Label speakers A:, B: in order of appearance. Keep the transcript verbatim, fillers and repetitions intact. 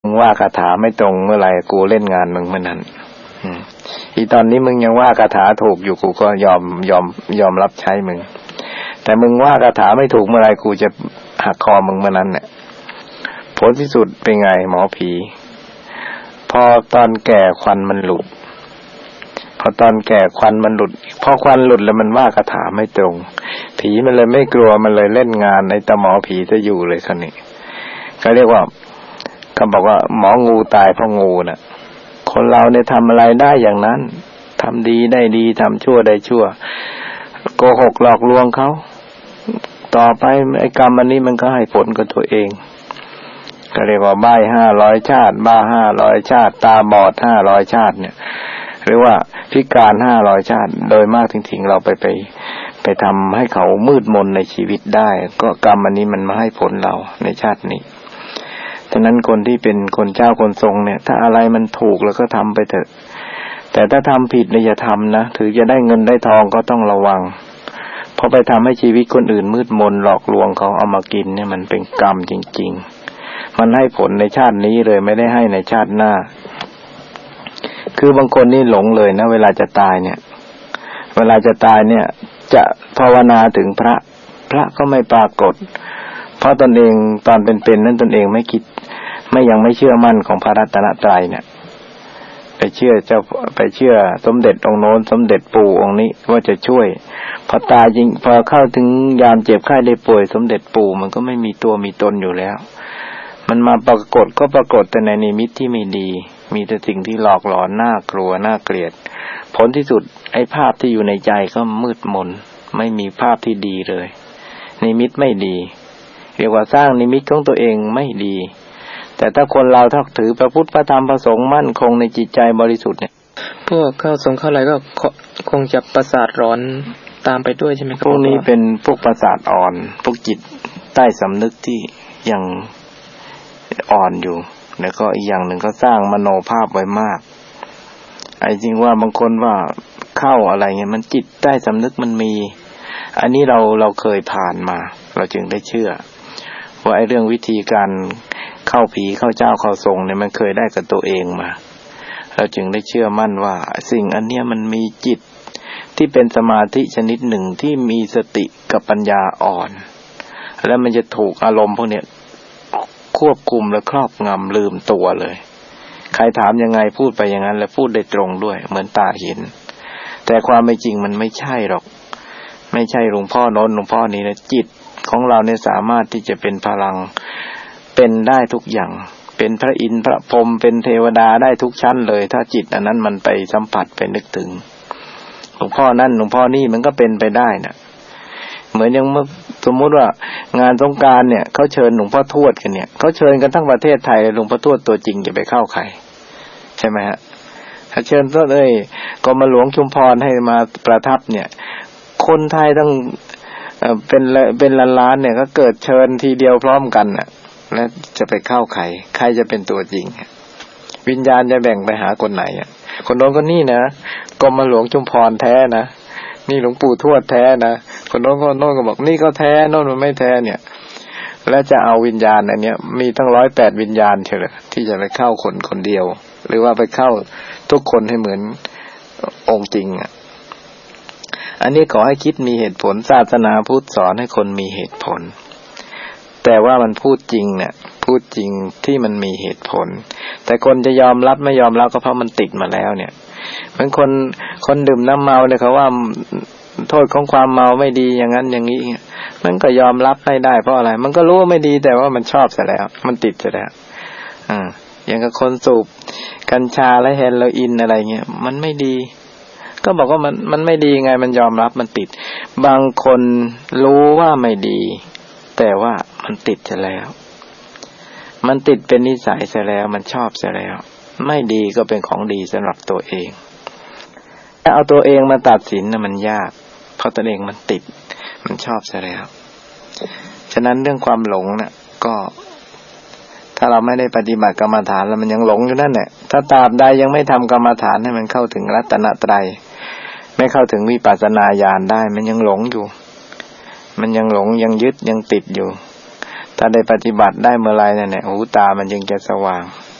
A: มึงว่าคาถาไม่ตรงเมื่อไหร่กูเล่นงานมึงเมื่อนั้นอีตอนนี้มึงยังว่าคาถาถูกอยู่กูก็ยอมยอมยอมรับใช้มึงแต่มึงว่าคาถาไม่ถูกเมื่อไหร่กูจะหักคอมึงเมื่อนั้นเนี่ยผลที่สุดเป็นไงหมอผีพอตอนแก่ควันมันหลุดพอตอนแก่ควันมันหลุดพอควันหลุดแล้วมันว่าคาถาไม่ตรงผีมันเลยไม่กลัวมันเลยเล่นงานในตาหมอผีจะอยู่เลยคันนี้ก็เรียกว่าเขาบอกว่าหมองูตายเพราะงูน่ะคนเราเนี่ยทำอะไรได้อย่างนั้นทำดีได้ดีทำชั่วได้ชั่วโกหกหลอกลวงเขาต่อไปไอ้กรรมอันนี้มันก็ให้ผลกับตัวเองก็เรียกว่าใบ้ห้าร้อยชาติบ้าห้าร้อยชาติตาบอดห้าร้อยชาติเนี่ยหรือว่าพิการห้าร้อยชาติโดยมากจริงๆเราไปไปไปทำให้เขามืดมนในชีวิตได้ก็กรรมอันนี้มันมาให้ผลเราในชาตินี้ฉะนั้นคนที่เป็นคนเจ้าคนทรงเนี่ยถ้าอะไรมันถูกแล้วก็ทำไปเถอะแต่ถ้าทำผิดเนี่ยอย่าทำนะถือจะได้เงินได้ทองก็ต้องระวังเพราะไปทำให้ชีวิตคนอื่นมืดมนหลอกลวงเขาเอามากินเนี่ยมันเป็นกรรมจริงๆมันให้ผลในชาตินี้เลยไม่ได้ให้ในชาติหน้าคือบางคนนี่หลงเลยนะเวลาจะตายเนี่ยเวลาจะตายเนี่ยจะภาวนาถึงพระพระก็ไม่ปรากฏเพราะตนเองตอนเป็นๆนั้นตนเองไม่คิดไม่ยังไม่เชื่อมั่นของพระรัตนตรัยเนี่ยไปเชื่อเจ้าไปเชื่อสมเด็จองค์โน้นสมเด็จปู่องค์นี้ว่าจะช่วยพอตายจริงพอเข้าถึงยามเจ็บไข้ได้ป่วยสมเด็จปู่มันก็ไม่มีตัวมีตนอยู่แล้วมันมาปรากฏก็ปรากฏแต่ในนิมิตที่ไม่ดีมีแต่สิ่งที่หลอกหลอนน่ากลัวน่าเกลียดผลที่สุดไอ้ภาพที่อยู่ในใจก็มืดมนไม่มีภาพที่ดีเลยนิมิตไม่ดีเรียกว่าสร้างนิมิตของตัวเองไม่ดีแต่ถ้าคนเราถ้าถือพระพุทธพระธรรมพระสงฆ์มั่นคงในจิตใจบริสุทธิ์เนี่ย
B: พวกเข้าสงฆ์เข้าอะไรก็คงจะประสาทร้อนตามไปด้วยใช่ไหมครับ
A: พวกนี้เป็นพวกประสาทอ่อนพวกจิตใต้สำนึกที่ยังอ่อนอยู่แล้วก็อีกอย่างหนึ่งก็สร้างมโนภาพไว้มากไอ้จริงว่าบางคนว่าเข้าอะไรเงี้ยมันจิตใต้สำนึกมันมีอันนี้เราเราเคยผ่านมาเราจึงได้เชื่อว่าไอ้เรื่องวิธีการเข้าผีเข้าเจ้าเข้าทรงเนี่ยมันเคยได้กับตัวเองมาเราจึงได้เชื่อมั่นว่าสิ่งอันเนี้ยมันมีจิตที่เป็นสมาธิชนิดหนึ่งที่มีสติกับปัญญาอ่อนแล้วมันจะถูกอารมณ์พวกเนี้ยควบคุมและครอบงำลืมตัวเลยใครถามยังไงพูดไปอย่างนั้นและพูดได้ตรงด้วยเหมือนตาเห็นแต่ความไม่จริงมันไม่ใช่หรอกไม่ใช่หลวงพ่อโน้นหลวงพ่อนี้นะจิตของเราเนี่ยสามารถที่จะเป็นพลังเป็นได้ทุกอย่างเป็นพระอินทร์พระพรหมเป็นเทวดาได้ทุกชั้นเลยถ้าจิตอันนั้นมันไปสัมผัสไปนึกถึงหลวงพ่อนั่นหลวงพ่อนี่มันก็เป็นไปได้นะเหมือนอย่างเมื่อสมมุติว่างานสงกรานต์เนี่ยเขาเชิญหลวงพ่อทวดกันเนี่ยเขาเชิญกันทั้งประเทศไทยหลวงพ่อทวดตัวจริงจะไปเข้าใครใช่ไหมฮะถ้าเชิญก็เลยกรมหลวงชุมพรให้มาประทับเนี่ยคนไทยต้องเอ่อเป็นเป็นล้านๆเนี่ยก็เกิดเชิญทีเดียวพร้อมกันน่ะแล้วจะไปเข้าใครใครจะเป็นตัวจริงวิญญาณจะแบ่งไปหาคนไหนอ่ะคนโน้นคนนี้นะกรมหลวงชุมพรแท้นะนี่หลวงปู่ทวดแท้นะคนโน้นคนโน้นก็บอกนี่ก็แท้โน้นมันไม่แท้เนี่ยแล้วจะเอาวิญญาณอันเนี้ยมีทั้งร้อยแปดวิญญาณเชียวเลยที่จะไปเข้าคนคนเดียวหรือว่าไปเข้าทุกคนให้เหมือนองค์จริงอ่ะอันนี้ขอให้คิดมีเหตุผลศาสนาพุทธสอนให้คนมีเหตุผลแต่ว่ามันพูดจริงเนี่ยพูดจริงที่มันมีเหตุผลแต่คนจะยอมรับไม่ยอมรับก็เพราะมันติดมาแล้วเนี่ยเหมือนคนคนดื่มน้ำเมาเนี่ยเขาว่าโทษของความเมาไม่ดีอย่างนั้นอย่างนี้มันก็ยอมรับไม่ได้เพราะอะไรมันก็รู้ว่าไม่ดีแต่ว่ามันชอบเสียแล้วมันติดเสียแล้วอ่าอย่างกับคนสูบกัญชาและเฮโรอีนอะไรเงี้ยมันไม่ดีก็บอกว่ามันมันไม่ดีไงมันยอมรับมันติดบางคนรู้ว่าไม่ดีแต่ว่ามันติดเสียแล้วมันติดเป็นนิสัยเสียแล้วมันชอบเสียแล้วไม่ดีก็เป็นของดีสำหรับตัวเองถ้าเอาตัวเองมาตัดสินนะมันยากเพราะตัวเองมันติดมันชอบเสียแล้วฉะนั้นเรื่องความหลงน่ะก็ถ้าเราไม่ได้ปฏิบัติกรรมฐานแล้วมันยังหลงอยู่นั่นแหละถ้าตราบใดยังไม่ทำกรรมฐานให้มันเข้าถึงรัตนตรัยไม่เข้าถึงวิปัสสนาญาณได้มันยังหลงอยู่มันยังหลงยังยึดยังติดอยู่ถ้าได้ปฏิบัติได้เมื่อไรเนี่ยหูตามันยังจะสว่าง